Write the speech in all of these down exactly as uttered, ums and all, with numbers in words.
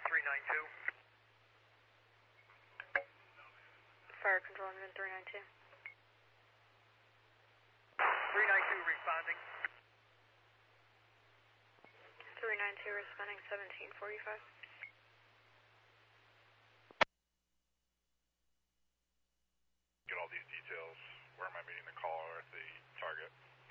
three nine two. Fire control engine three nine two. three nine two responding. three nine two responding seventeen forty-five. Get all these details. Where am I meeting the caller at the target?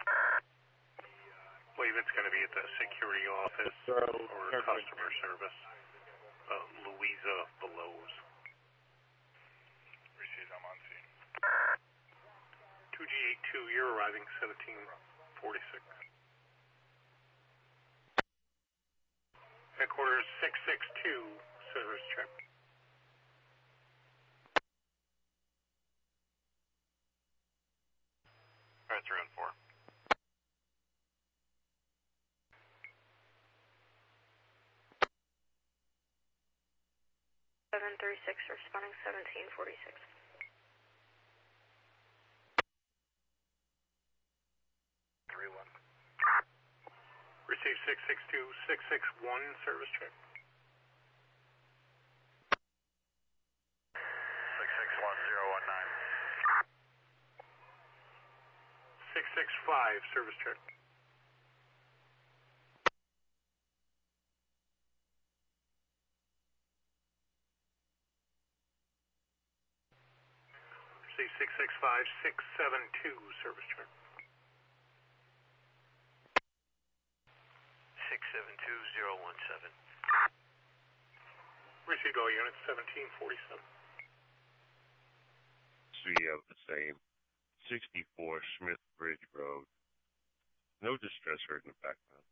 I believe it's going to be at the security office or customer service. Uh, Louisa Bellows. Received, I'm on scene. two G eighty-two, you're arriving seventeen forty-six. Headquarters six six two, service check. Alright, three one four. seven three six responding seventeen forty-six. three one. Receive six six two, six six one, service check. six six one zero one nine. six six five, service check. Receive six six five, six seven two, service check. six seven two zero one seven. Received all units, seventeen forty-seven. So you have the same. sixty-four Smith Bridge Road. No distress heard in the background.